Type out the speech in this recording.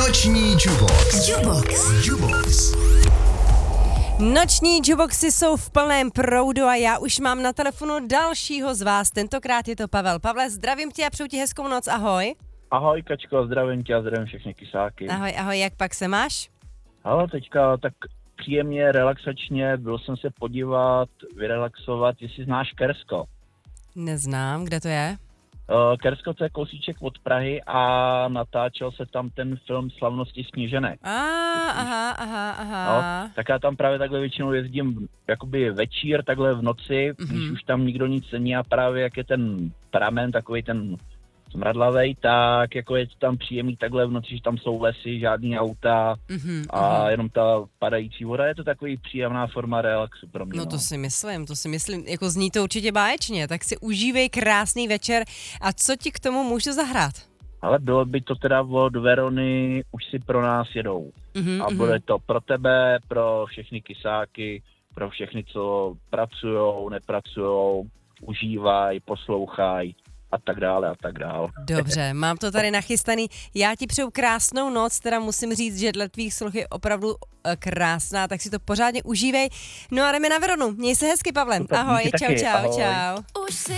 Noční Jubox. Noční juboxy jsou v plném proudu a já už mám na telefonu dalšího z vás. Tentokrát je to Pavel. Pavle, zdravím tě a přeju ti hezkou noc, ahoj. Ahoj Kačko, zdravím tě a zdravím všechny kysáky. Ahoj, jak pak se máš? Ale teďka tak příjemně, relaxačně, byl jsem se podívat, vyrelaxovat, jestli znáš Kersko. Neznám, kde to je? Kersko to je kousíček od Prahy a natáčel se tam ten film Slavnosti sníženek. Aha. No, tak já tam právě takhle většinou jezdím jakoby večír, takhle v noci, když už tam nikdo nic není a právě jak je ten pramen, takovej ten smradlavej, tak jako je tam příjemný takhle v noci, že tam jsou lesy, žádný auta a jenom ta padající voda, je to takový příjemná forma relaxu pro mě. No to si myslím, jako zní to určitě báječně, tak si užívej krásný večer a co ti k tomu můžu zahrát? Ale bylo by to teda od Verony, už si pro nás jedou. A bude to pro tebe, pro všechny kysáky, pro všechny, co pracujou, nepracujou, užívají, poslouchají. A tak dále. Dobře, mám to tady nachystaný. Já ti přeju krásnou noc, teda musím říct, že dle tvých sluch je opravdu krásná, tak si to pořádně užívej. No a jdeme na Veronu. Měj se hezky, Pavle. Super, ahoj, taky, čau. ahoj. Už si